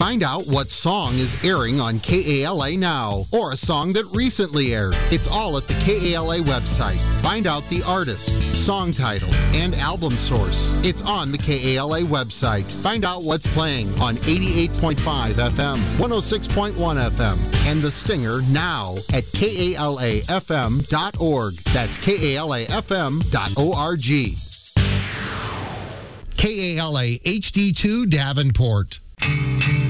Find out what song is airing on KALA now, or a song that recently aired. It's all at the KALA website. Find out the artist, song title, and album source. It's on the KALA website. Find out what's playing on 88.5 FM, 106.1 FM, and The Stinger now at KALAFM.org. That's KALAFM.org. KALA HD2 Davenport.